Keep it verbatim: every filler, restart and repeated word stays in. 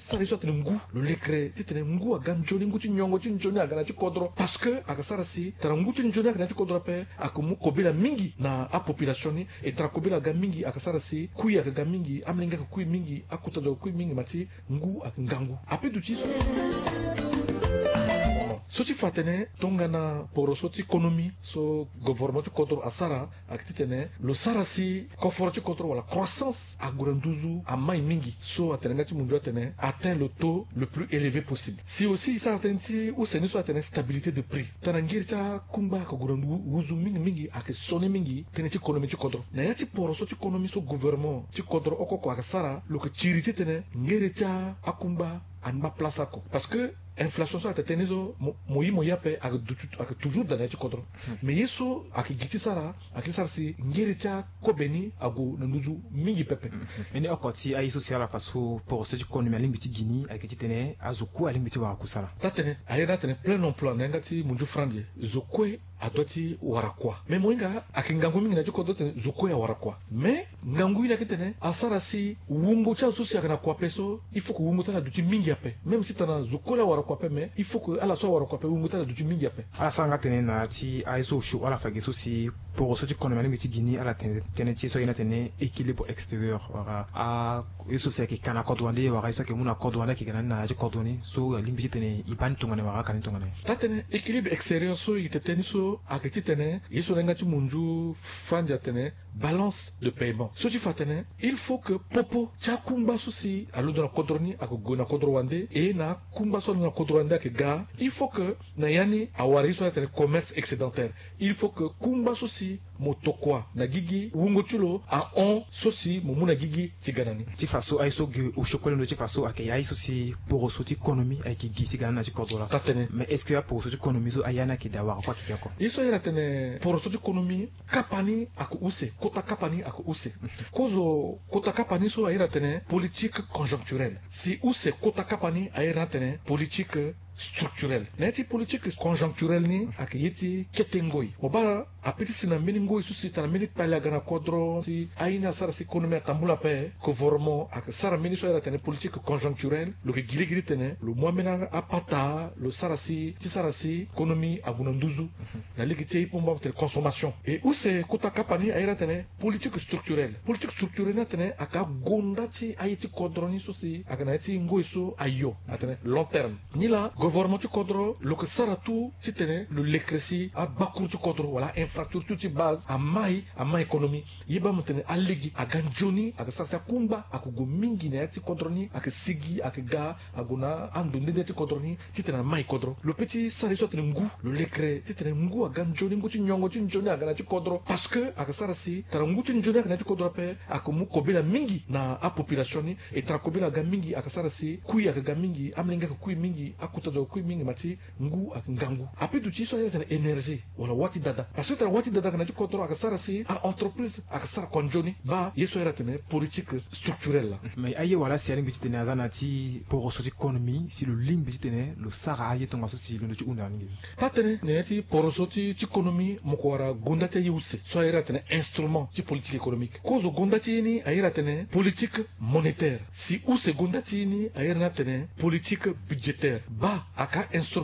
sara iso tene ngu lo lekre ti tene ngu agan joni ngu ti nyongo ti njoni agana ti kodro parce que aka sara si tara ngu ti njoni agana ti kodro pe aka mu kobela mingi na a population ni e tara kobela ga mingi aka sara si kui aka ga mingi amlinga ka kui mingi akuta jo kui mingi mati ngu aka ngangu ape du ti so soti fatene tongana poro soti economy so gouvernement ti kodro asara akiti tene lo sara si koforo ti kodro wala croissance aguranduzu amai mingi so atene ngati mundu atene atteint le taux le plus élevé possible si aussi ça atene ti useni so atene stabilité de prix tana ngiri ta kumba ka guranduzu mingi mingi ake soni mingi tene ti economy ti kodro na ya ti poro so ti economy so gouvernement ti kodro okoko aka sara lo ke chiri ti tene ngiri ta akumba anba place ako parce que inflation so atetene so moyi moyi ape ake toujours dana ti kodro mais yeso ake giti sara ake sara si ngiri ta kobeni ago na nuzu mingi pepe ene okoti ayi so sala paso pour ce economie alimbi ti Guinée ake ti tene azuku alimbi ti wa kusala tatene ayira tene plein emploi na ngati munju franje zokwe adoti warakwa mais moinga ake ngangu mingi na ti kodro tene zokwe ya warakwa mais ngangu ina kitene asara si wungo cha so si akana kwa peso il faut que wungo tana duti mingi ape même si tana zokola warakwa pe mais il faut que ala so warakwa pe wungo tana duti mingi ape ala sanga tene na ti aiso shu ala fagi so si pour so ti economie alimbi ti Guinée ala tene tene ti so ina tene équilibre extérieur wara a iso se ke kana kodwande wara iso ke muna kodwande ke kana na ti kodwani so alimbi ti tene iban tongane wara kan tongane tatene équilibre extérieur so iteteni so akiti tene yeso nga ti munju franja tene balance de paiement so ti fatene il faut que popo cha kumba so si alo na kodroni ako na kodro wande e na kumba so na kodro wande ke ga il faut que na yani awari so tene commerce excédentaire il faut que kumba so si motokwa na gigi wungo chulo a on so si momuna gigi ti ganani ti faso ay so ge o chocolat no ti faso ake ay so si pour so ti economie ay ki gi ti ganana ti kodro la tatene mais est ce que ya pour so ti economie so ayana ki da wa kwa ki ko iso era tene pour so ti economie kapani ako use kota kapani ako use kozo kota kapani so ayera tene politique conjoncturelle si use kota kapani ayera tene politique structurelle neti politique conjoncturelle ni ak yeti ketengoi oba apeti sina mini ngoi susi tana mini pala gana kodro si aina sara si economie tambula pe gouvernement ak sara mini so era tene politique conjoncturelle lo ke gili gili tene lo moamena apata lo sara si ti sara si economie aguna nduzu na ligi ti pomba tene consommation et où c'est kota kapani ayera tene politique structurelle politique structurelle tene aka gonda ti ayeti kodro ni susi ak na ti ngoi so ayo atene long terme ni la gouvernement tu kodro lo que saratu ti tene lo lekresi a bakur tu kodro wala infrastructure ti base a mai a mai économie yiba mutene a legi a ganjoni a sarsa kumba a ko mingi ne ti kodro ni a sigi a ga a gona ando ndede ti kodro ni ti tene mai kodro lo petit sari so tene ngu lo lekre ti tene ngu a ganjoni ngu ti nyongo ti njoni a gana ti kodro parce que a sarasi tara ngu ti njoni a gana ti kodro pe a ko mu kobela mingi na a population ni e tara kobela ga mingi a sarasi kui a ga mingi amlinga ka kui mingi akuta kui mingi mati ngu ak ngangu api du ci so yata énergie wala wati dada parce que tara wati dada kana ci contrôle ak sara si a entreprise ak sara konjoni ba yeso yata ne politique structurelle la mais aye wala si alingi tene azana ti pour so économie si le ligne bi tene le sara aye tonga so si le ci unda ngi tatene ne ti pour so ti économie moko wara gonda te yuse so yata ne instrument ci politique économique kozo gonda ti ni ayira tene politique monétaire si ou se gonda ti ni ayira tene politique budgétaire ba aka instrument